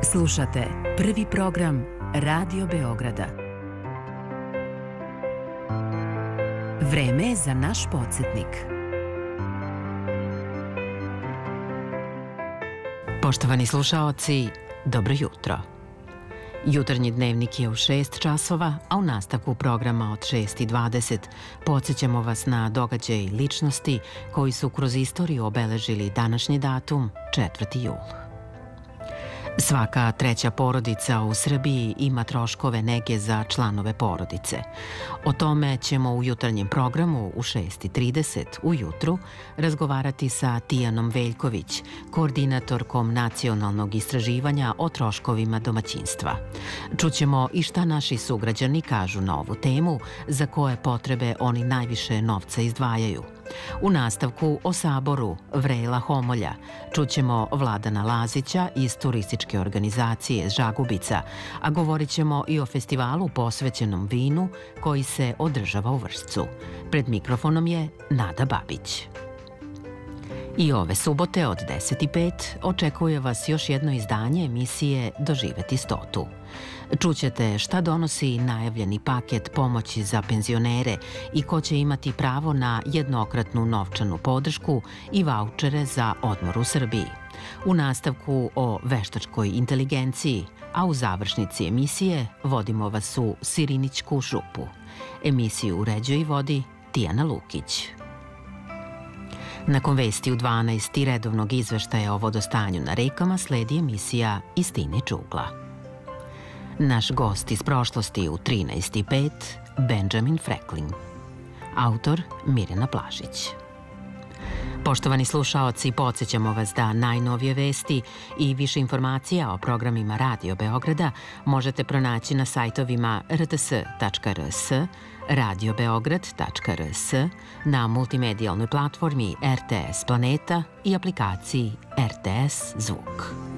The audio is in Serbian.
Slušate prvi program Radio Beograda. Vreme je za naš podsjetnik. Poštovani slušaoci, dobro jutro. Jutarnji dnevnik je u 6 časova, a u nastavku programa od 6:20 podsjećamo vas na događaje i ličnosti koji su kroz istoriju obeležili današnji datum, 4. jul. Svaka treća porodica u Srbiji ima troškove nege za članove porodice. O tome ćemo u jutarnjem programu u 6:30 ujutru razgovarati sa Tijanom Veljković, koordinatorkom nacionalnog istraživanja o troškovima domaćinstva. Čućemo i šta naši sugrađani kažu na ovu temu, za koje potrebe oni najviše novca izdvajaju. U nastavku o saboru Vrela Homolja čućemo Vladana Lazića iz turističke organizacije Žagubica, a govorit ćemo i o festivalu posvećenom vinu koji se održava u Vršcu. Pred mikrofonom je Nada Babić. I ove subote od 10:05 očekuje vas još jedno izdanje emisije Doživeti 100. Čućete šta donosi najavljeni paket pomoći za penzionere i ko će imati pravo na jednokratnu novčanu podršku i vaučere za odmor u Srbiji. U nastavku o veštačkoj inteligenciji, a u završnici emisije vodimo vas u Sirinićku župu. Emisiju uređuje i vodi Tijana Lukić. Nakon vesti u 12 i redovnog izveštaja o vodostanju na rekama sledi emisija Istine Čugla. Naš gost iz prošlosti u 13:05, Benjamin Franklin. Autor Mirjana Plašić. Poštovani slušaoci, podsjećamo vas da najnovije vesti i više informacija o programima Radio Beograda možete pronaći na sajtovima rts.rs, radiobeograd.rs, na multimedijalnoj platformi RTS Planeta i aplikaciji RTS Zvuk.